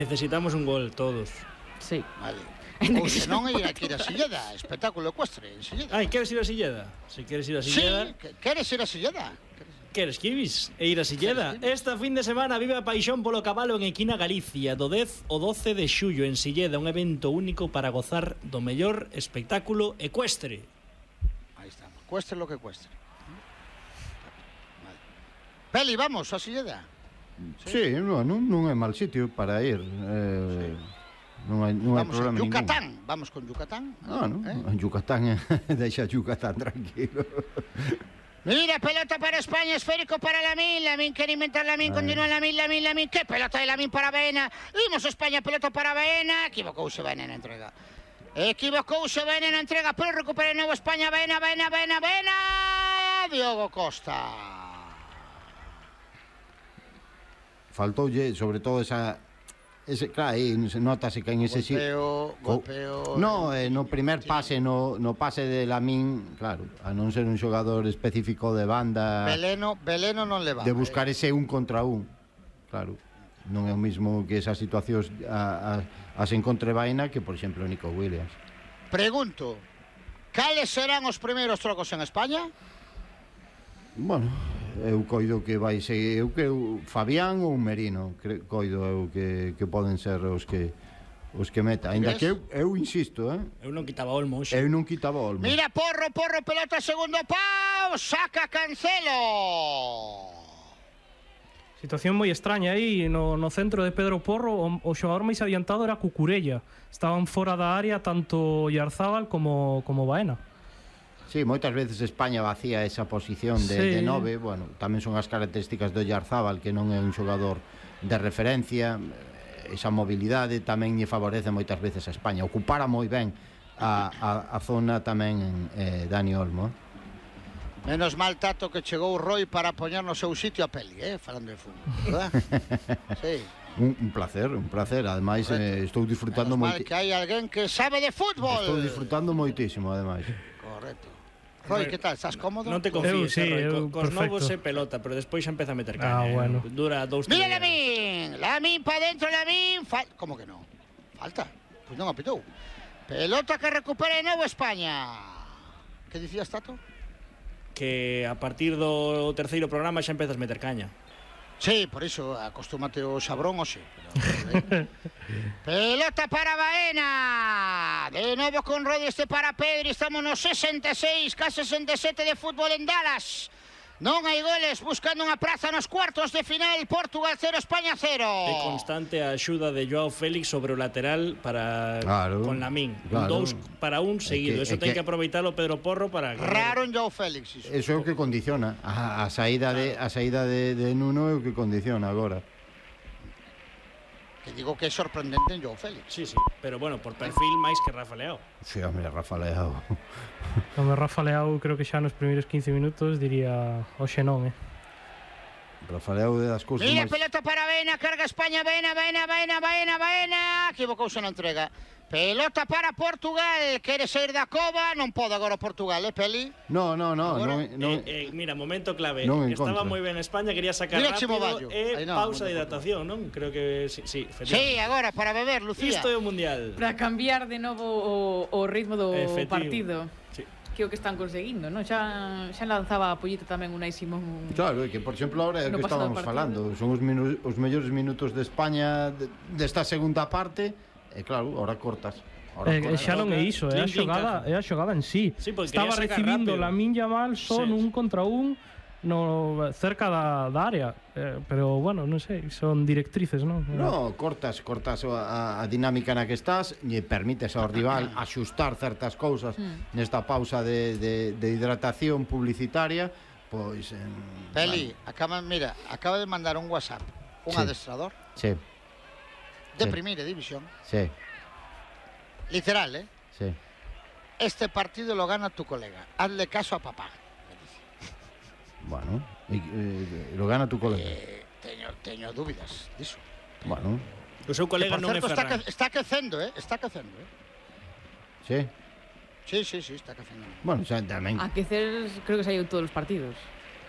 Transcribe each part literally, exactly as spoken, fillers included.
Necesitamos un gol todos. Sí. Vale. Ou se non ir aquí a Silleda, espectáculo ecuestre en Silleda. Ai, queres ir a Silleda? Se queres ir a Silleda... Sí, queres ir a Silleda? Queres que ibis e ir a Silleda? Esta fin de semana vive a paixón polo cabalo en Equina, Galicia, do dez ao doce de xullo en Silleda, un evento único para gozar do mellor espectáculo ecuestre. Aí está, cueste lo que cueste. Vale. Peli, vamos a Silleda. Sí, sí no, non, non é mal sitio para ir. Eh, sí. Non hai, non hai problema ningún. Vamos con Yucatán, vamos con Yucatán. Ah, non, eh? En Yucatán, deixa Yucatán tranquilo. Mira, pelota para España, esférico para Lamín, Lamín quiere inventar Lamín, continúa Lamín, Lamín, Lamín, ¿qué pelota de Lamín para Baena? Vimos España, pelota para Baena, equivocouse Baena na entrega. Equivocouse Baena na entrega, pero recupera de novo España, Baena, Baena, Baena, Baena, Diogo Costa. Faltoulle, sobre todo, esa... Ese, claro, aí notase que en ese golpeo, golpeo, no, eh, no primer pase no, no pase de Lamín, claro, a non ser un xogador específico de banda, Veleno, Veleno non le va de buscar eh. ese un contra un, claro, non é o mismo que esas situacións a, a, as encontre Baena que, por exemplo, Nico Williams. Pregunto, cales serán os primeiros trocos en España? Bueno, eu coido que vai ser eu que eu, Fabián ou Merino, cre, coido eu que, que poden ser os que os que meta, ainda que eu, eu insisto, eh? Eu non quitaba Olmo, xe. Eu non quitaba Olmo. Mira, Porro, Porro, pelota segundo pau, saca Cancelo. Situación moi extraña aí no, no centro de Pedro Porro, o, o xogador máis adiantado era Cucurella. Estaban fora da área tanto Yarzábal como, como Baena. Sí, moitas veces España vacía esa posición de, sí. de nove. Bueno, tamén son as características do Yarzábal, que non é un xogador de referencia. Esa mobilidade tamén lle favorece moitas veces a España. Ocupara moi ben a, a, a zona tamén eh, Dani Olmo. Menos mal, Tato, que chegou Roy para poñer no seu sitio a Peli, eh, falando de fútbol, verdad? Sí. Un, un placer, un placer. Ademais, eh, estou disfrutando moito. Menos mal que hai alguén que sabe de fútbol. Estou disfrutando moitísimo, ademais. Correcto. Roy, que tal? Estás cómodo? Non te confíes, eu, sí, eh, Roy. eu, Cos perfecto. novos é pelota, pero despois xa empeza a meter caña. Ah, bueno. Eh. Dura dous, Mira tres Lamín, Lamín pa dentro, Lamín. Fal... Como que non? Falta. Pois non apitou. Pelota que recupera de novo España. Que dicías, Tato? Que a partir do terceiro programa xa empezas a meter caña. Sí, por iso, acostúmate o xabrón, oxe. Pero... Pelota para Baena. De novo con Rodi, este para Pedri. Estamos no sesenta e seis, case sesenta e sete de fútbol en Dallas. Non hai goles, buscando unha praza nos cuartos de final. Portugal cero, España cero. É constante a axuda de Joao Félix sobre o lateral para claro, con Lamín. Claro. Dous para un seguido. que, Eso ten que, que aproveitarlo Pedro Porro para... Raro en Joao Félix. Iso, eso é o que condiciona. A, a saída, claro. de, a saída de, de Nuno é o que condiciona agora. Que digo que é sorprendente en Joao Félix. Sí, sí, pero bueno, por perfil máis que Rafa Leao. Sí, home, Rafa Leao. Home, Rafa Leao creo que xa nos primeiros quince minutos diría hoxe non, eh. Rafa Leao de das cousas Mira, máis... pelota para Baena, carga España, Baena, Baena, Baena, Baena, Baena. Equivocouse na entrega. Pelota para Portugal, quere sair da cova, non pode agora Portugal, eh, Peli? No, no, no, non, non... Eh, eh, mira, momento clave. Non Estaba moi ben España, quería sacar Mira rápido e eh, no, pausa de hidratación, non? Creo que sí, sí, sí, agora para beber, Lucía. Isto é o Mundial. Para cambiar de novo o, o ritmo do Efectivo. partido. Sí. Que é o que están conseguindo, non? Xa, xa lanzaba a pollita tamén Unai Simón. Claro, é que, por exemplo, ahora é o no que estábamos falando. Son os, minu os mellores minutos de España desta de, segunda parte. E claro, ahora cortas. Eh, xa non é iso, é a xogada, é a xogada en sí. Sí, estaba recibindo Lamín Yamal só sí, nun contra un no cerca da, da área, eh, pero bueno, non sei, son directrices, non? No, cortas, cortas a, a dinámica na que estás, e permites ao rival axustar certas cousas mm. nesta pausa de, de, de hidratación publicitaria, pois en, Peli, bueno. acaba, mira, acaba de mandar un WhatsApp un sí. adestrador sí. de sí. primeira división. Sí. Literal, ¿eh? Sí. Este partido lo gana tu colega. Hazle caso a papá. Bueno, y, eh, lo gana tu colega. Eh, teño, teño dúbidas diso. Bueno. O seu colega non é Ferran. Está, está quecendo, eh? Está quecendo, eh? Sí. Sí, sí, sí, está quecendo. Bueno, xa tamén. A quecer creo que saiu todos os partidos.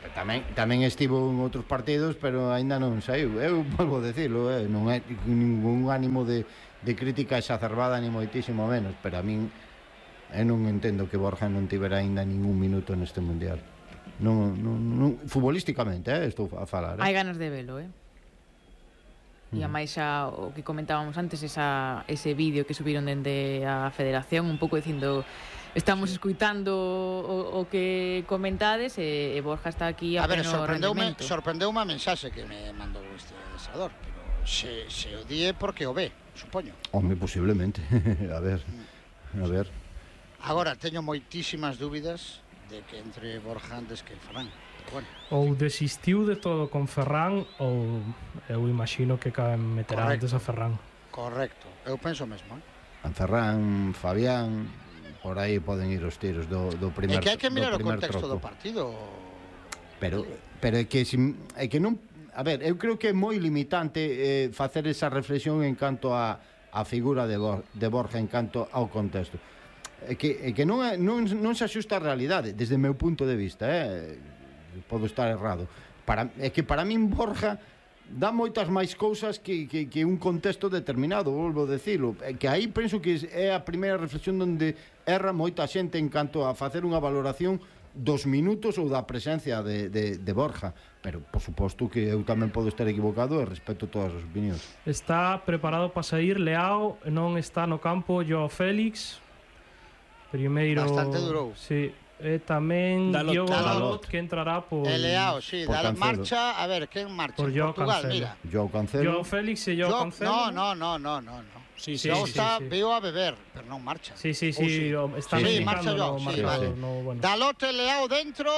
Tamén, tamén estivo en outros partidos, pero aínda non saiu. Eu volvo a decirlo, eh? non é ningún ánimo de, de crítica exacerbada, ni moitísimo menos, pero a min eu non entendo que Borja non tivera aínda ningún minuto neste Mundial. Non, non, non, futbolísticamente, eh? Estou a falar. Eh? Hai ganas de velo, eh? E a máis xa o que comentábamos antes, esa, ese vídeo que subiron dende a Federación, un pouco dicindo... Estamos escuitando o, o que comentades e, e Borja está aquí a, a ver, pleno sorprendeume, rendemento. sorprendeume a mensaxe que me mandou este adestrador, pero se, se o die porque o ve, supoño. Home, posiblemente. a ver, a ver. Agora, teño moitísimas dúbidas de que entre Borja antes que Ferran. Bueno, Ou desistiu de todo con Ferran ou eu imagino que meterá Correcto. antes a Ferran. correcto. Eu penso mesmo, eh? A Ferran, Fabián, por aí poden ir os tiros do, do primer É que hai que mirar o do primer contexto troco. do partido. Pero, pero é que si, é que non, a ver, eu creo que é moi limitante eh, facer esa reflexión en canto a a figura de, Bor, de Borja en canto ao contexto. É que, é que non, é, non, non se axusta a realidade desde o meu punto de vista, eh? Podo estar errado. Para, é que para min Borja dá moitas máis cousas que, que, que un contexto determinado, volvo a decirlo. É que aí penso que é a primeira reflexión onde erra moita xente en canto a facer unha valoración dos minutos ou da presencia de, de, de Borja. Pero, por suposto, que eu tamén podo estar equivocado e respeto todas as opinións. Está preparado para sair Leao, non está no campo Joao Félix. Primeiro... Bastante durou. Sí. E tamén Dalot. Diogo Dalot. Dalot, que entrará por... E Leao, sí, por da Cancelo. marcha, a ver, quen marcha? Por Joao Portugal, Cancelo. mira. Joao Cancelo. Joao Félix e Joao Yo, Cancelo. no, no, no, no, no, no. Sí, sí, Joao sí, está, sí. veo a beber, pero non marcha. Sí, sí, Ou sí, o- están Sí, sí. marcha indicando Joao, no sí, marcador, vale. no, bueno. Dalot e Leao dentro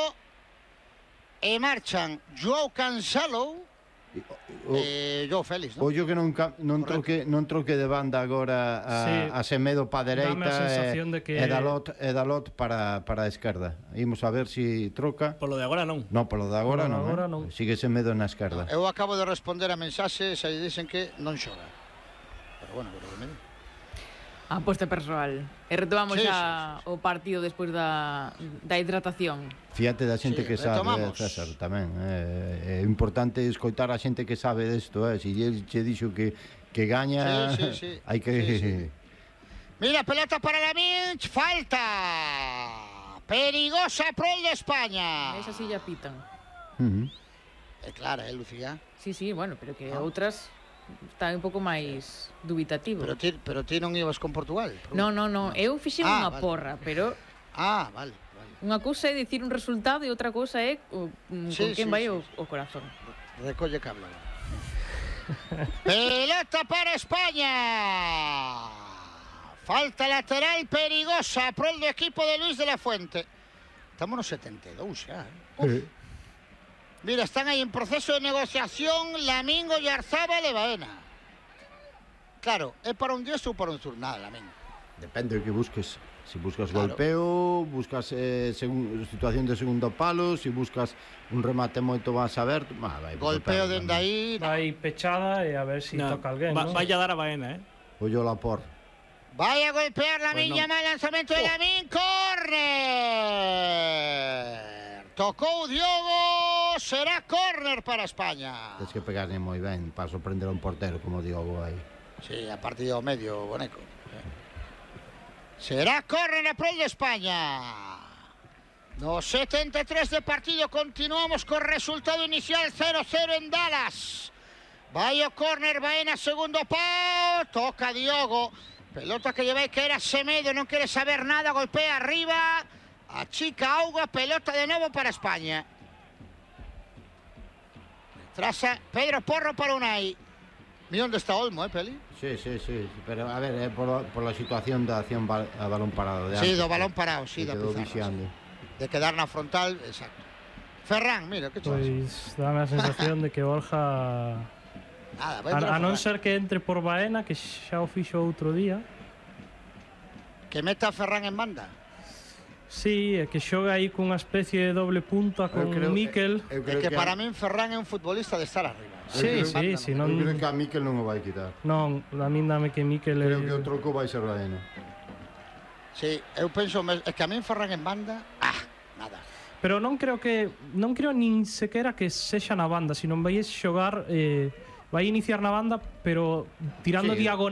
e marchan Joao Cancelo O, e Joao Félix, non? ollo que non, ca- non, Correcto. troque, non troque de banda agora a, Sí. a Semedo pa dereita Dame a sensación de que- e Dalot, e Dalot para, para a esquerda. Imos a ver si troca. Polo de agora non. No, polo de agora Polo de non, agora eh? non. Sigue Semedo na esquerda. Eu acabo de responder a mensaxe e dicen que non xoga. Pero bueno, pero que me di. A aposta persoal. E retomamos Sí, xa o partido despois da, da hidratación. Fíate da xente Sí, que sabe, eh, retomamos. César, tamén. Eh, é importante escoitar a xente que sabe desto, eh? Si lle che dixo que, que gaña, Sí, sí, sí. hai que... Sí, sí. Mira, pelota para la Minch, falta. Perigosa prol de España. Esa sí ya pitan. Uh -huh. É clara, eh, Lucía? Sí, sí, bueno, pero que Ah. outras están un pouco máis dubitativo. Pero ti, pero ti non ibas con Portugal? No, no, no, eu fixen Ah, unha vale. porra, pero Ah, vale, vale. unha cousa é dicir un resultado e outra cousa é o, mm, Sí, con quen sí, vai sí, o, sí. o corazón. Recolle cable. Pelota para España. Falta lateral perigosa prol do equipo de Luis de la Fuente. Estamos no setenta e dous xa, eh? Uf. Mira, están aí en proceso de negociación Lamín, Oyarzábal e Baena. Claro, é para un diez ou para un sur? Nada, Lamín. Depende do que busques. Si buscas Claro. golpeo, buscas eh, segun, situación de segundo palo, si buscas un remate moito máis aberto, bah, vai, Golpeo dende aí. Vai pechada e a ver si No, toca alguén, va, ¿no? Vaya a dar a Baena, eh. Ollo la por. Vai a golpear Lamín, Pues no. Yamal, lanzamento de Lamín, córner. Tocou Diogo, será córner para España. Tens que pegarle moi ben para sorprender a un portero como Diogo aí. Sí, a partido medio, boneco. Será córner a prol de España. No setenta e tres de partido continuamos con resultado inicial cero cero en Dallas. Vai o córner, Baena, segundo pau, toca Diogo. Pelota que lleva que era Semedo, non quere saber nada, golpea arriba, achica auga, pelota de novo para España. Trasa Pedro Porro para Unai. Mira onde está Olmo, eh, Peli? Sí, sí, sí, pero a ver, é eh, por, por la situación da acción bal, a balón parado de Sí, antes, do balón que- parado, sí, que da quedou Pizarro, vixiando. De quedar na frontal, exacto. Ferran, mira, que chos. Pois dame a sensación de que Borja Nada, vai a, entrar a non Ferran. ser que entre por Baena, que xa o fixo outro día. Que meta a Ferran en banda. Sí, é que xoga aí cunha especie de doble punta con Eu creo- Mikel. Eu É creo que que para min Ferran é un futbolista de estar arriba. Sí, creo- sí, Banda, si non. non... Eu creo que a Mikel non o vai quitar. Non, a min dame que Mikel é... Creo que o troco vai ser Baena. Sí, eu penso, mes- é que a min Ferran en banda, ah, nada. Pero non creo que non creo nin sequera que sexa na banda, sino vai xogar eh, vai iniciar na banda, pero tirando Sí. diagonal